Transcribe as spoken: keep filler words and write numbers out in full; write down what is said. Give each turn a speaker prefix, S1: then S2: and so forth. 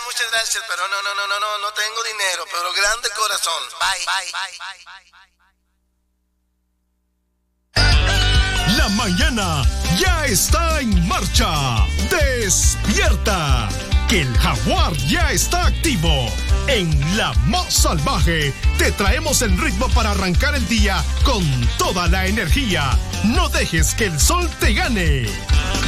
S1: muchas gracias, pero no, no, no, no, no, no tengo dinero, pero grande corazón. Bye, bye, bye.
S2: La mañana ya está en marcha. Despierta, que el jaguar ya está activo. En La Más Salvaje te traemos el ritmo para arrancar el día con toda la energía. No dejes que el sol te gane.